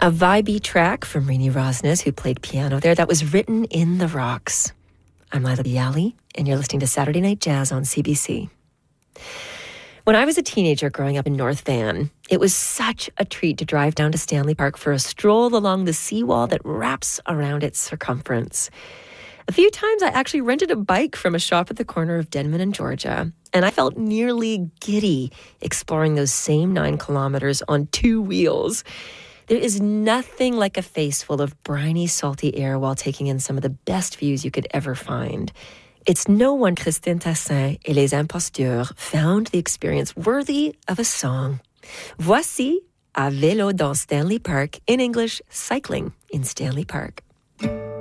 A vibey track from Rini Rosnes, who played piano there, that was written in the rocks. I'm Lila Bialy, and you're listening to Saturday Night Jazz on CBC. When I was a teenager growing up in North Van, it was such a treat to drive down to Stanley Park for a stroll along the seawall that wraps around its circumference. A few times I actually rented a bike from a shop at the corner of Denman and Georgia, and I felt nearly giddy exploring those same 9 kilometers on 2 wheels. There is nothing like a face full of briny, salty air while taking in some of the best views you could ever find. It's no wonder Christine Tassin et les Imposteurs found the experience worthy of a song. Voici À vélo dans Stanley Park, in English, cycling in Stanley Park.